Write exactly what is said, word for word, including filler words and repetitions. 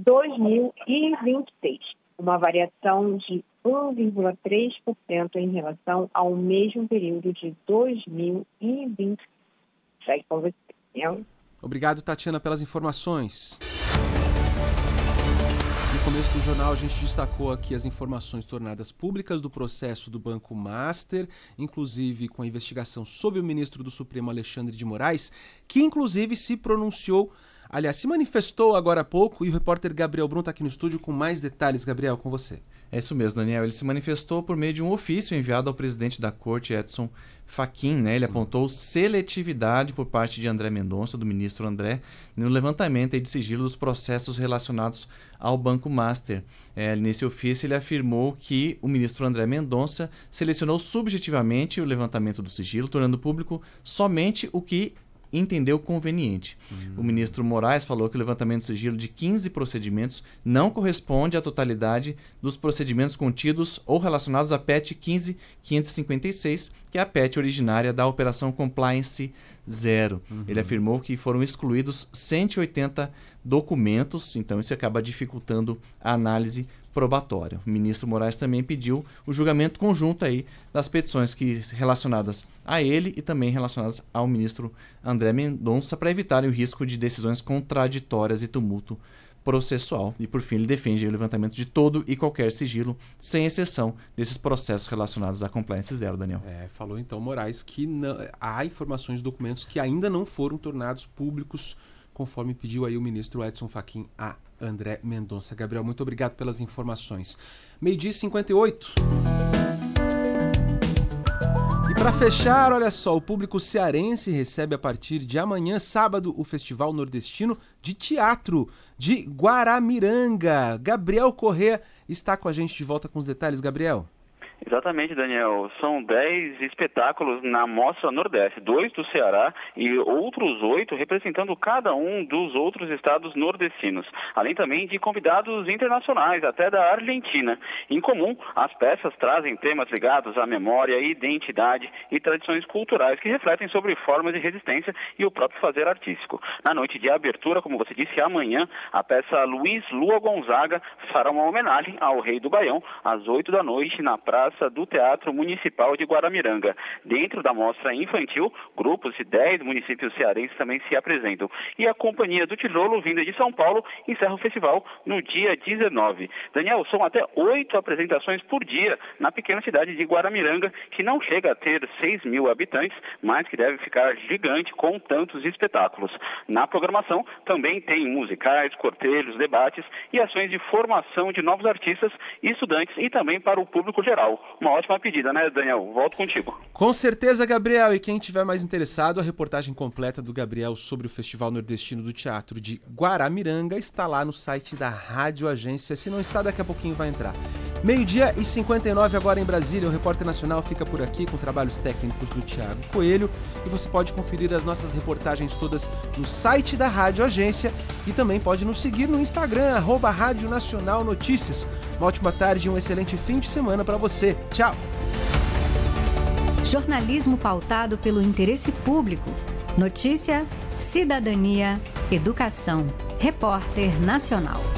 dois mil e vinte e seis, uma variação de um vírgula três por cento em relação ao mesmo período de dois mil e vinte. Segue com você. Obrigado, Tatiana, pelas informações. No começo do jornal, a gente destacou aqui as informações tornadas públicas do processo do Banco Master, inclusive com a investigação sob o ministro do Supremo, Alexandre de Moraes, que inclusive se pronunciou, aliás, se manifestou agora há pouco, e o repórter Gabriel Brum está aqui no estúdio com mais detalhes. Gabriel, com você. É isso mesmo, Daniel. Ele se manifestou por meio de um ofício enviado ao presidente da Corte, Edson Fachin, né? Ele Sim. apontou seletividade por parte de André Mendonça, do ministro André, no levantamento de sigilo dos processos relacionados ao Banco Master. É, nesse ofício, ele afirmou que o ministro André Mendonça selecionou subjetivamente o levantamento do sigilo, tornando público somente o que entendeu conveniente. Hum. O ministro Moraes falou que o levantamento de sigilo de quinze procedimentos não corresponde à totalidade dos procedimentos contidos ou relacionados à P E T quinze mil quinhentos e cinquenta e seis, que é a P E T originária da Operação Compliance Zero. Uhum. Ele afirmou que foram excluídos cento e oitenta documentos, então isso acaba dificultando a análise probatória. O ministro Moraes também pediu o julgamento conjunto aí das petições que, relacionadas a ele e também relacionadas ao ministro André Mendonça, para evitarem o risco de decisões contraditórias e tumulto processual. E, por fim, ele defende o levantamento de todo e qualquer sigilo, sem exceção desses processos relacionados à Compliance Zero, Daniel. É, falou então Moraes que não, há informações, documentos que ainda não foram tornados públicos, conforme pediu aí o ministro Edson Fachin a André Mendonça. Gabriel, muito obrigado pelas informações. Meio-dia e cinquenta e oito. E para fechar, olha só, o público cearense recebe a partir de amanhã, sábado, o Festival Nordestino de Teatro de Guaramiranga. Gabriel Corrêa está com a gente de volta com os detalhes. Gabriel. Exatamente, Daniel. São dez espetáculos na Mostra Nordeste, dois do Ceará e outros oito representando cada um dos outros estados nordestinos, além também de convidados internacionais, até da Argentina. Em comum, as peças trazem temas ligados à memória, identidade e tradições culturais que refletem sobre formas de resistência e o próprio fazer artístico. Na noite de abertura, como você disse, amanhã, a peça Luiz Lua Gonzaga fará uma homenagem ao Rei do Baião, às oito da noite, na Praça do Teatro Municipal de Guaramiranga. Dentro da mostra infantil, grupos de dez municípios cearenses também se apresentam. E a Companhia do Tijolo, vinda de São Paulo, encerra o festival no dia dezenove. Daniel, são até oito apresentações por dia na pequena cidade de Guaramiranga, que não chega a ter seis mil habitantes, mas que deve ficar gigante com tantos espetáculos. Na programação também tem musicais, cortejos, debates e ações de formação de novos artistas e estudantes e também para o público geral. Uma ótima pedida, né, Daniel? Volto contigo. Com certeza, Gabriel. E quem tiver mais interessado, a reportagem completa do Gabriel sobre o Festival Nordestino do Teatro de Guaramiranga está lá no site da Rádio Agência. Se não está, daqui a pouquinho vai entrar. Meio-dia e cinquenta e nove agora em Brasília. O Repórter Nacional fica por aqui com trabalhos técnicos do Thiago Coelho. E você pode conferir as nossas reportagens todas no site da Rádio Agência e também pode nos seguir no Instagram, arroba Rádio Nacional Notícias. Uma ótima tarde e um excelente fim de semana para você. Tchau! Jornalismo pautado pelo interesse público. Notícia, cidadania, educação. Repórter Nacional.